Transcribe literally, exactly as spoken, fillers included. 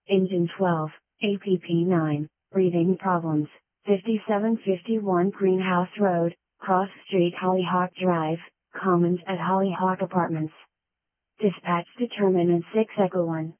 Engine twelve, A P P nine, breathing problems, fifty-seven fifty-one Greenhouse Road, Cross Street Hollyhock Drive, Commons at Hollyhock Apartments. Dispatch determinant six Echo one.